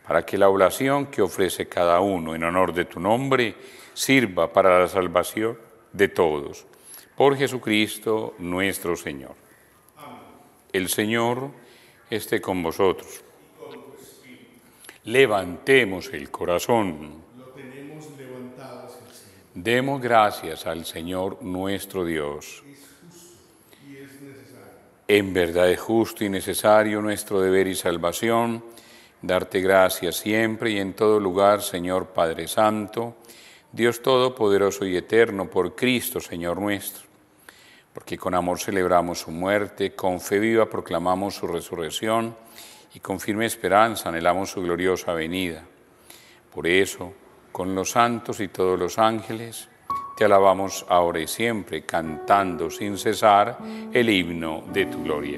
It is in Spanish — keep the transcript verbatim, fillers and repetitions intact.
para que la oblación que ofrece cada uno en honor de tu nombre sirva para la salvación de todos. Por Jesucristo nuestro Señor. Amén. El Señor esté con vosotros. Y con tu espíritu. Levantemos el corazón. Lo tenemos levantado hacia el Señor. Demos gracias al Señor nuestro Dios. Es justo y es necesario. En verdad es justo y necesario nuestro deber y salvación, darte gracias siempre y en todo lugar, Señor Padre Santo, Dios Todopoderoso y Eterno, por Cristo, Señor nuestro. Porque con amor celebramos su muerte, con fe viva proclamamos su resurrección y con firme esperanza anhelamos su gloriosa venida. Por eso, con los santos y todos los ángeles, te alabamos ahora y siempre, cantando sin cesar el himno de tu gloria.